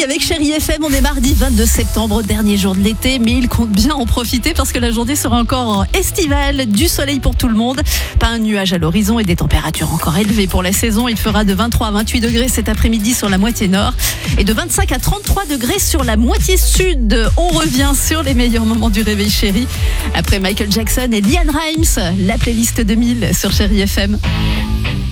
avec Chérie FM. On est mardi 22 septembre, dernier jour de l'été, mais il compte bien en profiter parce que la journée sera encore estivale, du soleil pour tout le monde, pas un nuage à l'horizon et des températures encore élevées pour la saison. Il fera de 23 à 28 degrés cet après-midi sur la moitié nord et de 25 à 33 degrés sur la moitié sud. On revient sur les meilleurs moments du réveil chéri. Après Michael Jackson et Lian Rimes, la playlist 2000 sur Chérie FM.